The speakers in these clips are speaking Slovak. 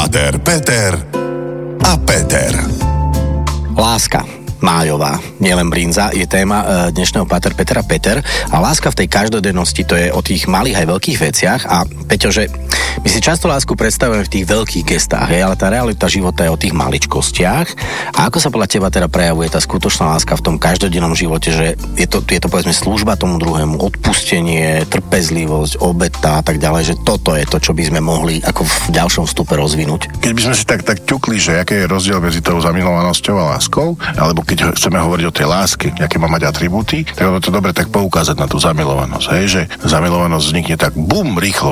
Páter Peter a Peter. Láska májová, nielen brinza, je téma dnešného Páter Petra Peter a láska v tej každodennosti, to je o tých malých aj veľkých veciach a Peťo, že my si často lásku predstavujeme v tých veľkých gestách, ale tá realita života je o tých maličkostiach a ako sa podľa teba teda prejavuje tá skutočná láska v tom každodennom živote, že je to povedzme služba tomu druhému, odpustenie, trpezlivosť, obeta a tak ďalej, že toto je to, čo by sme mohli ako v ďalšom vstupe rozvinúť. Keď by sme si tak ťukli, že aký je rozdiel medzi tou zamilovanosťou a láskou, alebo keď chceme hovoriť o tej láske, aké má mať atribúty, tak je to dobre tak poukázať na tú zamilovanosť. Hej, že zamilovanosť vznikne tak bum, rýchlo.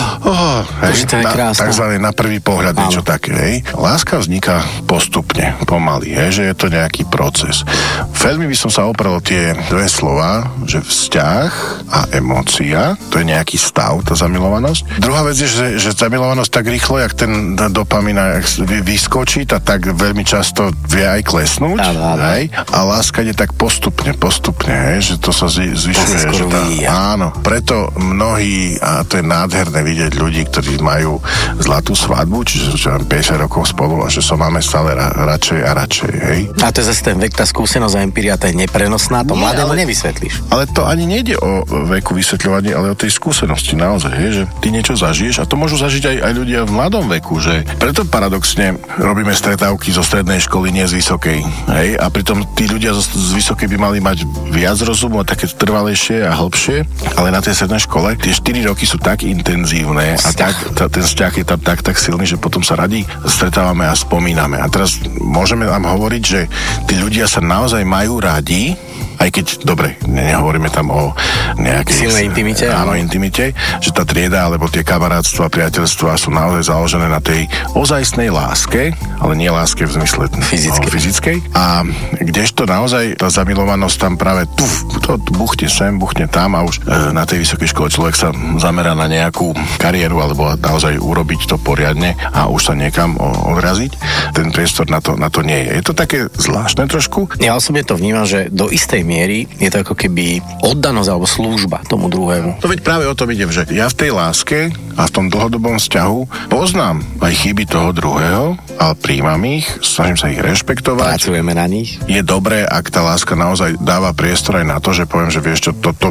Hej, to je krásne. Takzvané na prvý pohľad niečo také. Hej. Láska vzniká postupne, pomaly, hej, že je to nejaký proces. Veľmi by som sa oprel tie dve slova, že vzťah a emócia, to je nejaký stav, tá zamilovanosť. Druhá vec je, že zamilovanosť tak rýchlo, jak ten dopamín vyskočí, tak veľmi často vie aj klesnúť. Hej, a láska ide tak postupne, hej, že to sa zvyšuje. Áno, preto mnohí, a to je nádherné vidieť ľudí, ktorí majú zlatú svadbu, čiže 50 rokov spolu a že sa máme stále radšej a radšej, hej. A to je zase ten vek, tá skúsenosť a empiria, tá je neprenosná, to mladému nevysvetlíš. Ale to ani nejde o veku vysvetľovania, ale o tej skúsenosti naozaj, hej, že ty niečo zažiješ a to môžu zažiť aj ľudia v mladom veku, že preto paradoxne robíme stretávky zo strednej školy, nie z vysokej, hej, a pritom tí ľudia z vysokej by mali mať viac rozumu a také trvalejšie a hlbšie, ale na tej strednej škole tie 4 roky sú tak intenzívne a ten vzťah je tam tak silný, že potom sa radi stretávame a spomíname. A teraz môžeme nám hovoriť, že tí ľudia sa naozaj majú radi, aj keď, dobre, nehovoríme tam o nejakej silnej intimite. Áno, intimite, že tá trieda alebo tie kamarátstva, priateľstva sú naozaj založené na tej ozajstnej láske, ale nie láske v zmysle fyzickej. A kdežto naozaj tá zamilovanosť tam práve to buchne sem, buchne tam a už na tej vysokej škole človek sa zamerá na nejakú kariéru alebo naozaj urobiť to poriadne a už sa niekam odraziť. Ten priestor na to nie je. Je to také zvláštne trošku. Ja osobne to vnímam, že do istej miery je to ako keby oddanosť alebo služba tomu druhému. To veď práve o tom ide, že ja v tej láske a v tom dlhodobom vzťahu poznám aj chyby toho druhého, ale príjmam ich, snažím sa ich rešpektovať. Pracujeme na nich. Je dobré, ak tá láska naozaj dáva priestor aj na to, že poviem, že vieš čo,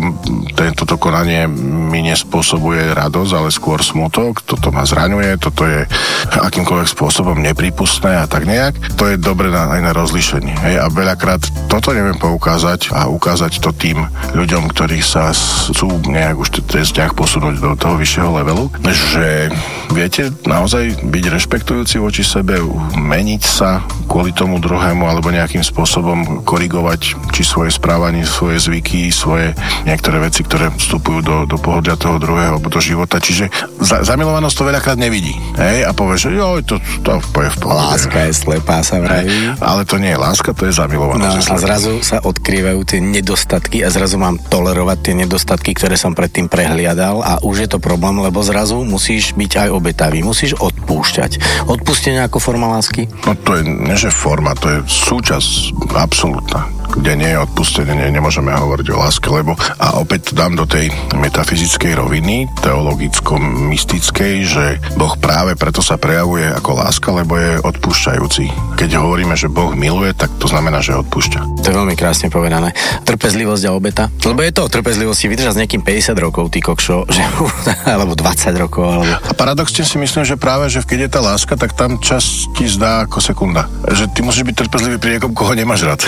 toto konanie mi nespôsobuje radosť, ale skôr smutok, toto ma zraňuje, toto je akýmkoľvek spôsobom neprípustné a tak nejak. To je dobre aj na rozlíšenie. Hej? A veľakrát toto neviem poukázať a ukázať to tým ľuďom, ktorí sa chcú nejak už ten vzťah posunúť do toho vyššieho levelu, že viete naozaj byť rešpektujúci voči sebe, meniť sa kvôli tomu druhému alebo nejakým spôsobom korigovať či svoje správanie, svoje zvyky, svoje niektoré veci, ktoré vstupujú do pohodia toho druhého alebo do života. Čiže zamilovanosť to veľakrát nevidí. Hej? A povie, že to je v pohode. Láska je slepá, sa vraví. Ale to nie je láska, to je zamilovanosť. No, a zrazu sa odkrývajú tie nedostatky a zrazu mám tolerovať tie nedostatky, ktoré som predtým prehliadal a už je to problém, lebo zrazu musíš byť aj obetavý, musíš odpúšťať. Odpustenie ako forma lásky? No to je, nie že forma, to je súčasť absolútna. Kde nie je odpustenie, nemôžeme hovoriť o láske, lebo a opäť dám do tej metafyzickej roviny, teologicko-mystickej, že Boh práve preto sa prejavuje ako láska, lebo je odpúšťajúci. Keď hovoríme, že Boh miluje, tak to znamená, že odpúšťa. To je veľmi krásne povedané. Trpezlivosť a obeta. Lebo je to o trpezlivosti vydržať s niekým 50 rokov, ty kokšo, že, alebo 20 rokov. Alebo... A paradoxne si myslím, že práve, že keď je tá láska, tak tam čas ti zdá ako sekunda. Že ty musíš byť trpezlivý pri niekom, koho nemáš rád.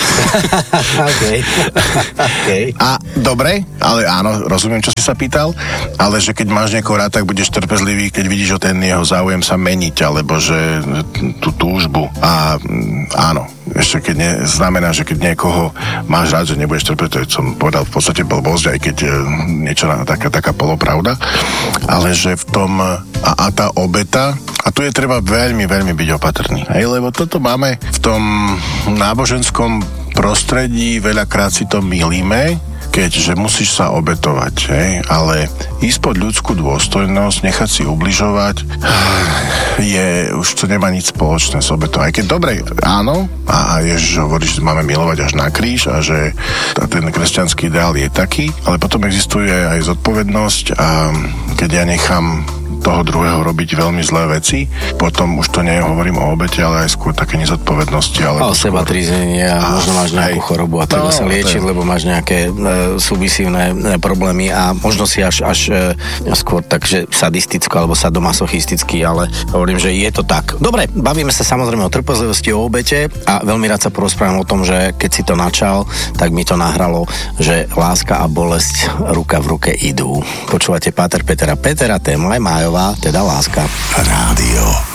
Okay. A dobre, ale áno, rozumiem, čo si sa pýtal, ale že keď máš niekoho rád, tak budeš trpezlivý, keď vidíš, že ten jeho záujem sa meniť, alebo že tú túžbu. A áno, ešte keď znamená, že keď niekoho máš rád, že nebudeš trpieť, to som povedal v podstate blbosť, aj keď niečo taká polopravda, ale že v tom a tá obeta, a tu je treba veľmi, veľmi byť opatrný, hej, lebo toto máme v tom náboženskom prostredí, veľakrát si to mýlime, keďže musíš sa obetovať, hej? Ale ísť pod ľudskú dôstojnosť, nechať si ubližovať, už to nemá nič spoločné s obetou. Aj keď dobre, áno, a Ježiš hovorí, že máme milovať až na kríž a že ten kresťanský ideál je taký, ale potom existuje aj zodpovednosť a keď ja nechám toho druhého robiť veľmi zlé veci. Potom už to nie hovorím o obete, ale aj skôr také nezodpovednosti. O seba tríznenie a možno máš nejakú chorobu a treba sa liečiť, lebo máš nejaké submisívne problémy a možno si až skôr takže sadisticko alebo sadomasochisticky, ale hovorím, že je to tak. Dobre, bavíme sa samozrejme o trpezlivosti, o obete a veľmi rád sa porozprávam o tom, že keď si to načal, tak mi to nahralo, že láska a bolesť ruka v ruke idú. Počúvate Páter Peter a Petera, téma je májová, teda láska. Rádio